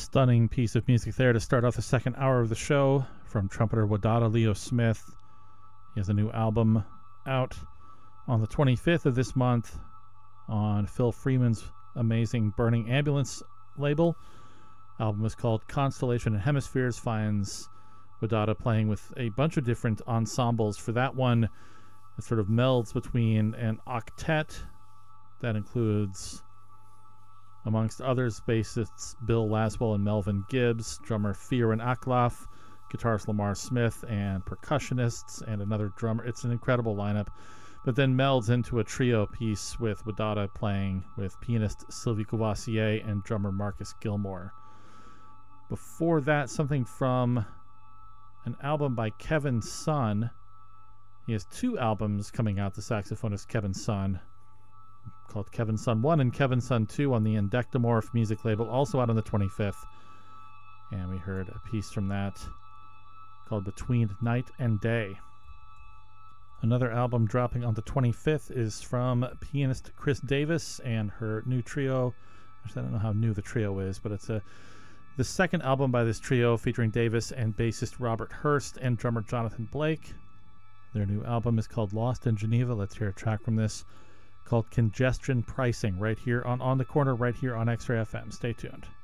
Stunning piece of music there to start off the second hour of the show from trumpeter Wadada Leo Smith. He has a new album out on the 25th of this month on Phil Freeman's amazing Burning Ambulance label. Album is called Constellation and Hemispheres. Finds Wadada playing with a bunch of different ensembles. For that one, it sort of melds between an octet that includes, amongst others, bassists Bill Laswell and Melvin Gibbs, drummer Fiorin Aklaf, guitarist Lamar Smith, and percussionists, and another drummer. It's an incredible lineup, but then melds into a trio piece with Wadada playing with pianist Sylvie Courvoisier and drummer Marcus Gilmore. Before that, something from an album by Kevin Sun. He has two albums coming out, the saxophonist Kevin Sun, called Kevin Sun 1 and Kevin Sun 2 on the Indectomorph music label, also out on the 25th. And we heard a piece from that called Between Night and Day. Another album dropping on the 25th is from pianist Chris Davis and her new trio. Actually, I don't know how new the trio is, but it's the second album by this trio featuring Davis and bassist Robert Hurst and drummer Jonathan Blake. Their new album is called Lost in Geneva. Let's hear a track from this called Congestion Pricing right here on the Corner, right here on X-Ray FM. Stay tuned.